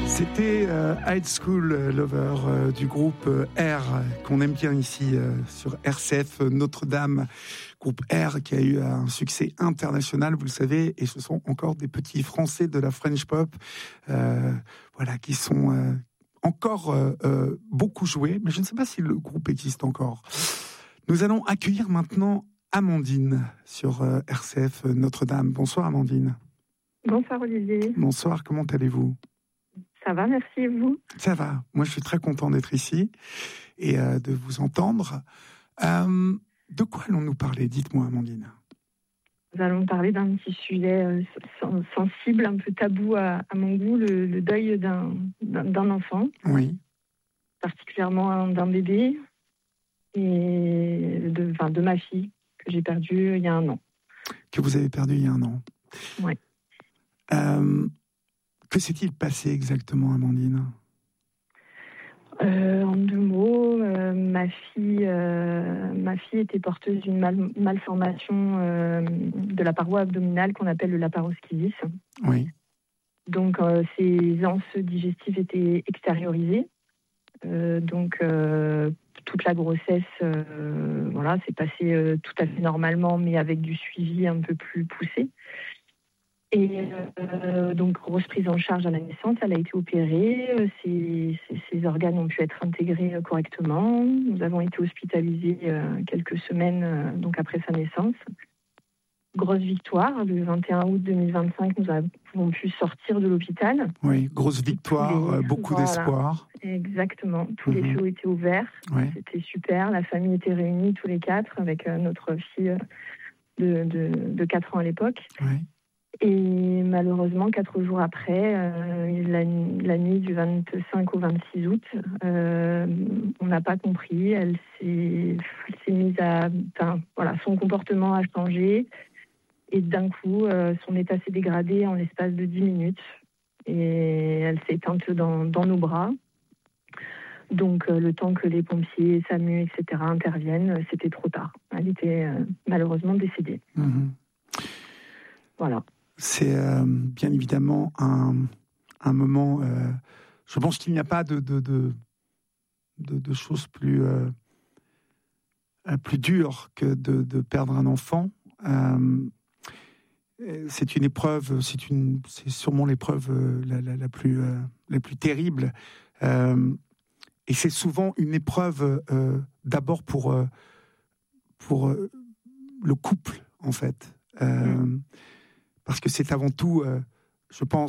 C'était High School Lover du groupe R, qu'on aime bien ici sur RCF Notre-Dame. Groupe R qui a eu un succès international, vous le savez, et ce sont encore des petits Français de la French Pop, qui sont encore beaucoup joués, mais je ne sais pas si le groupe existe encore. Nous allons accueillir maintenant Amandine sur RCF Notre-Dame. Bonsoir Amandine. Bonsoir Olivier. Bonsoir, comment allez-vous ? Ça va, merci, et vous ? Ça va, moi je suis très content d'être ici et de vous entendre. De quoi allons-nous parler ? Dites-moi Amandine. Nous allons parler d'un petit sujet sensible, un peu tabou à mon goût, le deuil d'un enfant. Oui. Particulièrement d'un bébé et de ma fille que j'ai perdue il y a 1 an. Que vous avez perdu il y a 1 an. Oui. Que s'est-il passé exactement, Amandine ? En 2 mots, ma fille était porteuse d'une malformation de la paroi abdominale qu'on appelle le laparoschisis. Oui. Donc, ses anses digestives étaient extériorisées. Toute la grossesse, s'est passée tout à fait normalement, mais avec du suivi un peu plus poussé. Et donc, grosse prise en charge à la naissance, elle a été opérée, ses organes ont pu être intégrés correctement. Nous avons été hospitalisés quelques semaines après sa naissance. Grosse victoire, le 21 août 2025, nous avons pu sortir de l'hôpital. Oui, grosse victoire, beaucoup d'espoir. Exactement, tous les feux étaient ouverts, C'était super, la famille était réunie tous les 4 avec notre fille de 4 ans à l'époque. Oui. Et malheureusement, 4 jours après, la nuit du 25 au 26 août, on n'a pas compris. Elle s'est mise son comportement a changé. Et d'un coup, son état s'est dégradé en l'espace de 10 minutes. Et elle s'est éteinte dans nos bras. Donc, le temps que les pompiers, SAMU, etc. interviennent, c'était trop tard. Elle était malheureusement décédée. Mmh. Voilà. C'est bien évidemment un moment. Je pense qu'il n'y a pas de choses plus dures que de perdre un enfant. C'est une épreuve. C'est sûrement l'épreuve la plus terrible. Et c'est souvent une épreuve d'abord pour le couple, en fait. Parce que c'est avant tout, je pense,